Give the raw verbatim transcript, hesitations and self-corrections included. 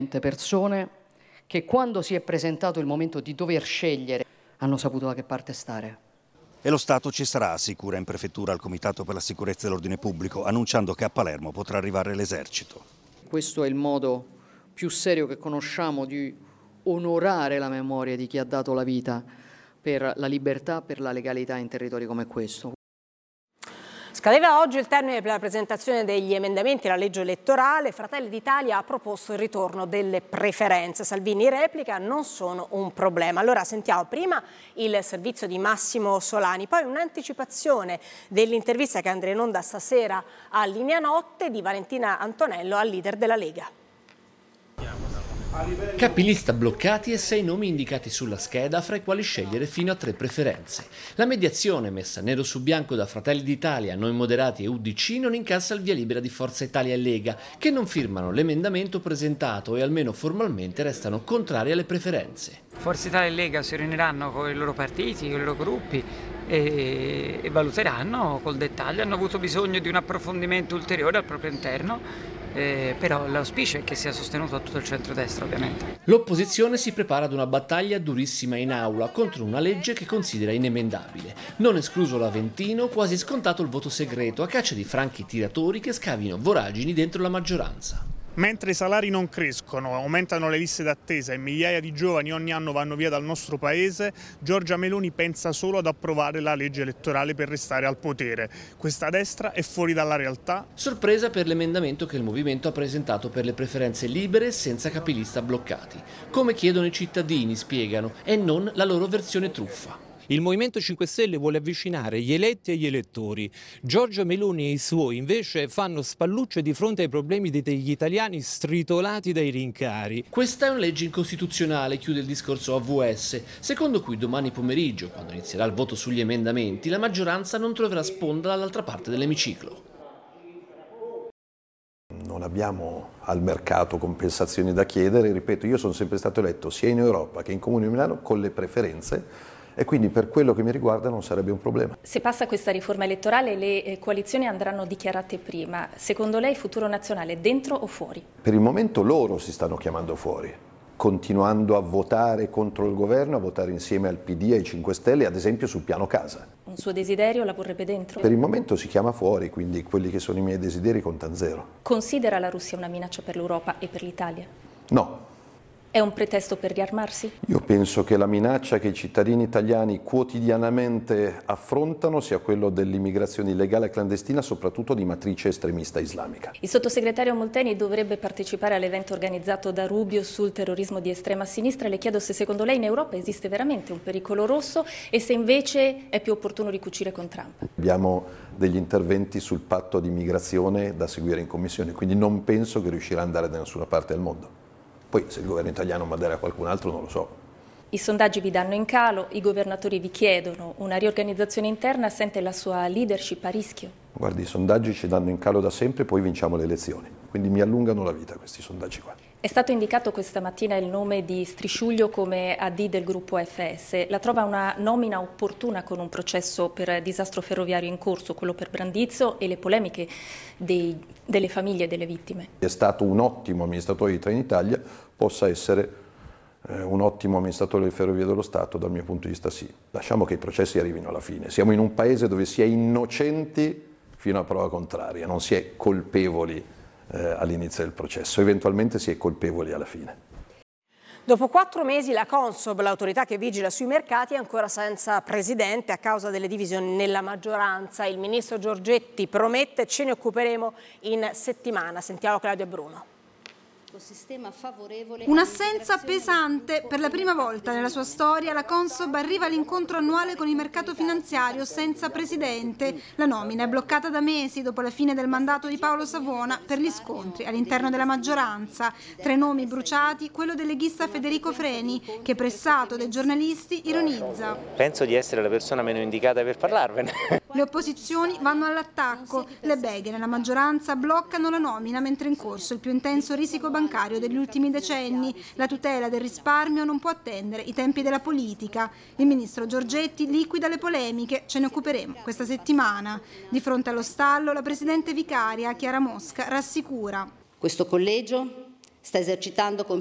Persone che quando si è presentato il momento di dover scegliere hanno saputo da che parte stare. E lo Stato ci sarà, assicura in prefettura al Comitato per la Sicurezza e l'Ordine Pubblico, annunciando che a Palermo potrà arrivare l'esercito. Questo è il modo più serio che conosciamo di onorare la memoria di chi ha dato la vita per la libertà, per la legalità in territori come questo. Scadeva oggi il termine per la presentazione degli emendamenti alla legge elettorale. Fratelli d'Italia ha proposto il ritorno delle preferenze. Salvini replica: non sono un problema. Allora sentiamo prima il servizio di Massimo Solani, poi un'anticipazione dell'intervista che andrà in onda stasera a Linea Notte di Valentina Antonello al leader della Lega. Capilista bloccati e sei nomi indicati sulla scheda fra i quali scegliere fino a tre preferenze. La mediazione messa nero su bianco da Fratelli d'Italia, Noi Moderati e U D C non incassa il via libera di Forza Italia e Lega, che non firmano l'emendamento presentato e almeno formalmente restano contrari alle preferenze. Forza Italia e Lega si riuniranno con i loro partiti, con i loro gruppi e, e valuteranno col dettaglio. Hanno avuto bisogno di un approfondimento ulteriore al proprio interno. Eh, però l'auspicio è che sia sostenuto da tutto il centrodestra, ovviamente. L'opposizione si prepara ad una battaglia durissima in aula contro una legge che considera inemendabile. Non escluso l'Aventino, quasi scontato il voto segreto a caccia di franchi tiratori che scavino voragini dentro la maggioranza. Mentre i salari non crescono, aumentano le liste d'attesa e migliaia di giovani ogni anno vanno via dal nostro paese, Giorgia Meloni pensa solo ad approvare la legge elettorale per restare al potere. Questa destra è fuori dalla realtà. Sorpresa per l'emendamento che il movimento ha presentato per le preferenze libere senza capilista bloccati. Come chiedono i cittadini, spiegano, e non la loro versione truffa. Il Movimento cinque Stelle vuole avvicinare gli eletti agli elettori. Giorgia Meloni e i suoi invece fanno spallucce di fronte ai problemi degli italiani stritolati dai rincari. Questa è una legge incostituzionale, chiude il discorso A V S, secondo cui domani pomeriggio, quando inizierà il voto sugli emendamenti, la maggioranza non troverà sponda dall'altra parte dell'emiciclo. Non abbiamo al mercato compensazioni da chiedere, ripeto, io sono sempre stato eletto sia in Europa che in Comune di Milano con le preferenze, e quindi per quello che mi riguarda non sarebbe un problema. Se passa questa riforma elettorale le coalizioni andranno dichiarate prima. Secondo lei Futuro Nazionale dentro o fuori? Per il momento loro si stanno chiamando fuori, continuando a votare contro il governo, a votare insieme al P D e ai cinque Stelle, ad esempio sul piano casa. Un suo desiderio la vorrebbe dentro? Per il momento si chiama fuori, quindi quelli che sono i miei desideri contano zero. Considera la Russia una minaccia per l'Europa e per l'Italia? No. È un pretesto per riarmarsi? Io penso che la minaccia che i cittadini italiani quotidianamente affrontano sia quello dell'immigrazione illegale e clandestina, soprattutto di matrice estremista islamica. Il sottosegretario Molteni dovrebbe partecipare all'evento organizzato da Rubio sul terrorismo di estrema sinistra. Le chiedo se secondo lei in Europa esiste veramente un pericolo rosso e se invece è più opportuno ricucire con Trump. Abbiamo degli interventi sul patto di immigrazione da seguire in commissione, quindi non penso che riuscirà ad andare da nessuna parte del mondo. Poi se il governo italiano manderà qualcun altro non lo so. I sondaggi vi danno in calo, i governatori vi chiedono una riorganizzazione interna, sente la sua leadership a rischio? Guardi, i sondaggi ci danno in calo da sempre, poi vinciamo le elezioni, quindi mi allungano la vita questi sondaggi qua. È stato indicato questa mattina il nome di Strisciuglio come A D del gruppo F S. La trova una nomina opportuna con un processo per disastro ferroviario in corso, quello per Brandizzo, e le polemiche dei, delle famiglie delle vittime? È stato un ottimo amministratore di Trenitalia, possa essere eh, un ottimo amministratore delle Ferrovie dello Stato, dal mio punto di vista sì. Lasciamo che i processi arrivino alla fine. Siamo in un paese dove si è innocenti fino a prova contraria, non si è colpevoli eh, all'inizio del processo, eventualmente si è colpevoli alla fine. Dopo quattro mesi la Consob, l'autorità che vigila sui mercati, è ancora senza presidente a causa delle divisioni nella maggioranza. Il ministro Giorgetti promette: ce ne occuperemo in settimana. Sentiamo Claudia Bruno. Un'assenza pesante. Per la prima volta nella sua storia la Consob arriva all'incontro annuale con il mercato finanziario senza presidente. La nomina è bloccata da mesi dopo la fine del mandato di Paolo Savona per gli scontri all'interno della maggioranza. Tre nomi bruciati, quello del leghista Federico Freni, che pressato dai giornalisti ironizza. Penso di essere la persona meno indicata per parlarvene. Le opposizioni vanno all'attacco. Le beghe nella maggioranza bloccano la nomina mentre è in corso il più intenso risico bancario degli ultimi decenni. La tutela del risparmio non può attendere i tempi della politica. Il ministro Giorgetti liquida le polemiche, ce ne occuperemo questa settimana. Di fronte allo stallo la presidente vicaria Chiara Mosca rassicura. Questo collegio sta esercitando con